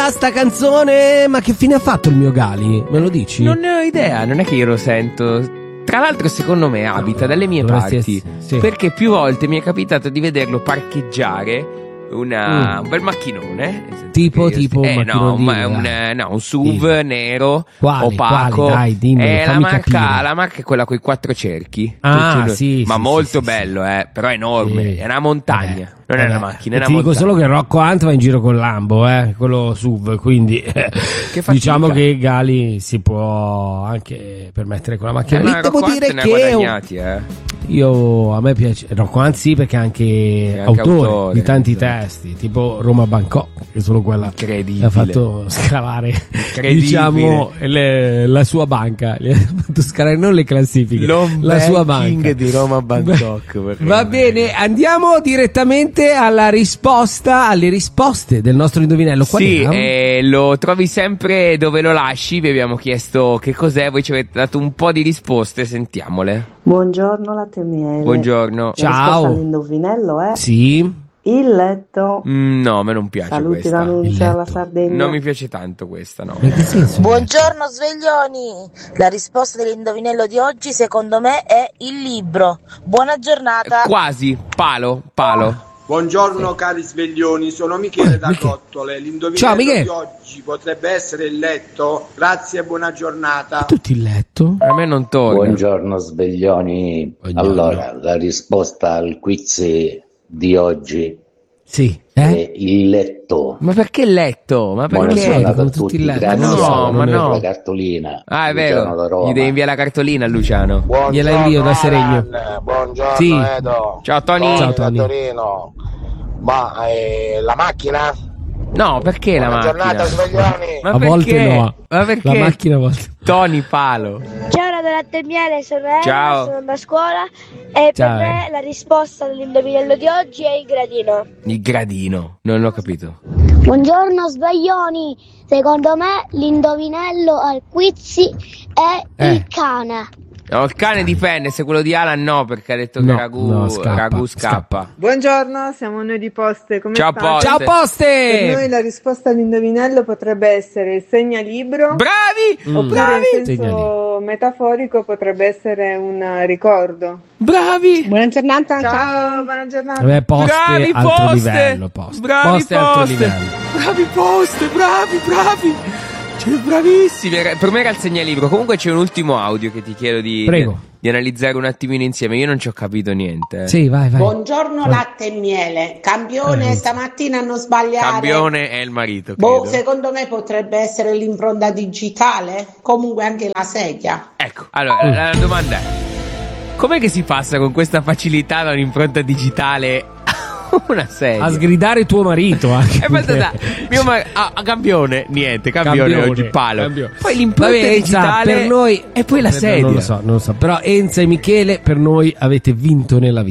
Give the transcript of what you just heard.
bella sta canzone, ma che fine ha fatto il mio Gali? Me lo dici? Non ne ho idea, non è che io lo sento. Tra l'altro secondo me abita dalle mie parti, sì. perché più volte mi è capitato di vederlo parcheggiare un bel macchinone. Tipo un SUV nero, quali, opaco. Quali? Dai, dimmelo, la fammi marca è quella con i 4 cerchi. Sì, ma sì, molto sì, bello, però è enorme. Sì. È una montagna. Non è una macchina, è una ti dico montagna. solo che Rocco Hunt va in giro con Lambo, quello SUV, quindi diciamo che Gali si può anche permettere con la macchina. Ma Devo Rocco dire Hunt ne ha che guadagnati, a me piace Rocco Hunt, sì, perché è anche autore di tanti testi, tipo Roma Bangkok, che è solo quella che ha fatto scalare, diciamo, la sua banca, gli ha fatto scalare non le classifiche, la sua banca di Roma Bangkok. Va bene, andiamo direttamente alle risposte del nostro indovinello. Qual era? Lo trovi sempre dove lo lasci. Vi abbiamo chiesto che cos'è, voi ci avete dato un po' di risposte, sentiamole. Buongiorno latte e miele. Buongiorno. Ciao. L'indovinello è Sì. il letto. No, a me non piace. Saluti questa. l'annuncia alla Sardegna. Non mi piace tanto questa, no. In che senso? Buongiorno sveglioni, la risposta dell'indovinello di oggi secondo me è il libro. Buona giornata. Quasi, palo. Buongiorno cari sveglioni, sono Michele da Cottole. L'indovinello di oggi potrebbe essere il letto. Grazie e buona giornata. Tutti il letto? A me non torna. Buongiorno sveglioni. Buongiorno. Allora, la risposta al quiz di oggi Sì. è il letto. Ma perché letto? Ma Buona perché? giornata a Tutti tutti, il letto. grazie. No, ma no. La cartolina. Ah, è Luciano da vero. Roma. Gli devi inviare la cartolina a Luciano. Gliela invio da Seregno. Buongiorno Sì. Edo. Ciao Tony. Ciao, Tony. Da Torino. Ma la macchina? No, perché la Buona macchina? giornata sveglioni. Ma A volte perché? no. Ma perché? La macchina a volte. Tony Palo. Ciao Radio Latte e Miele, sono Eva, Ciao. sono a scuola e Ciao, per me la risposta dell'indovinello di oggi è il gradino. Il gradino. Non l'ho capito. Buongiorno sveglioni, secondo me l'indovinello al quiz è il cane. No, il cane dipende, se quello di Alan no, perché ha detto che Ragù scappa. Buongiorno, siamo noi di Poste, come Ciao state? Poste. Ciao Poste! Per noi la risposta all'indovinello potrebbe essere il segnalibro. Bravi! Oppure in senso metaforico potrebbe essere un ricordo. Bravi! Buona giornata. Ciao, buona giornata. Vabbè, Poste, Bravi altro Poste! livello, Poste. Bravi Poste, altro Poste! livello. Bravi Poste, bravi! Cioè, bravissimi! Per me era il segnalibro. Comunque c'è un ultimo audio che ti chiedo di analizzare un attimino insieme. Io non ci ho capito niente. Sì, vai. Buongiorno latte e miele. Campione stamattina hanno sbagliato. Campione è il marito, credo. Secondo me potrebbe essere l'impronta digitale. Comunque anche la sedia. Ecco, allora la domanda è: com'è che si passa con questa facilità da un'impronta digitale una sedia? A sgridare tuo marito anche. Campione, niente, campione oggi, palo. Campione. Poi l'impronta digitale per noi e poi la sedia. Non lo so, però Enza e Michele per noi avete vinto nella vita.